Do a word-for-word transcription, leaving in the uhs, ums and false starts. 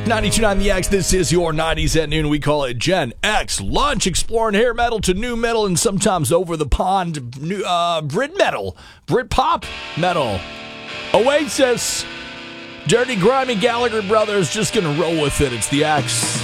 ninety-two point nine The X, this is your nineties at noon. We call it Gen X Lunch, exploring hair metal to new metal and sometimes over the pond new, uh, Brit metal, Brit pop metal. Oasis, Dirty Grimy Gallagher Brothers, just gonna roll with it. It's The X.